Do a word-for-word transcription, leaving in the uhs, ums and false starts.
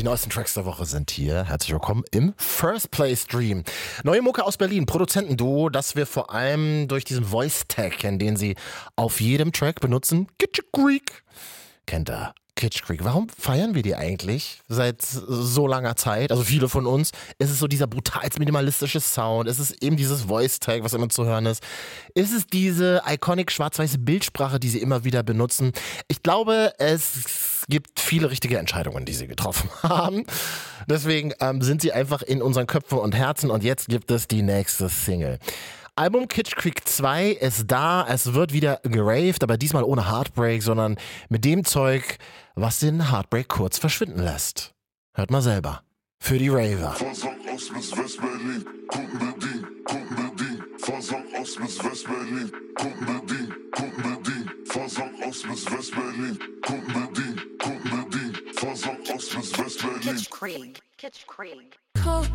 Die neuesten Tracks der Woche sind hier. Herzlich willkommen im First Play Stream. Neue Mucke aus Berlin, Produzentenduo, das wir vor allem durch diesen Voice-Tag kennen, den sie auf jedem Track benutzen. Kitsch Creek. Kennt ihr? Kitsch Creek. Warum feiern wir die eigentlich seit so langer Zeit? Also viele von uns. Ist es so dieser brutal minimalistische Sound? Ist es eben dieses Voice-Tag, was immer zu hören ist? Ist es diese iconic schwarz-weiße Bildsprache, die sie immer wieder benutzen? Ich glaube, es gibt viele richtige Entscheidungen, die sie getroffen haben. Deswegen ähm, sind sie einfach in unseren Köpfen und Herzen und jetzt gibt es die nächste Single. Album Kitsch Creek zwei ist da, es wird wieder geraved, aber diesmal ohne Heartbreak, sondern mit dem Zeug, was den Heartbreak kurz verschwinden lässt. Hört mal selber. Für die Raver. Fahrsack aus bis West-Berlin, Kunden bedient, Kunden bedient. Fahrsack aus bis West-Berlin, Kunden bedient, Kunden bedient. Fahrsack aus bis West-Berlin, Kunden bedient, Kunden bedient. Fahrsack aus bis West-Berlin. Kitsch Creek. Kitsch Creek.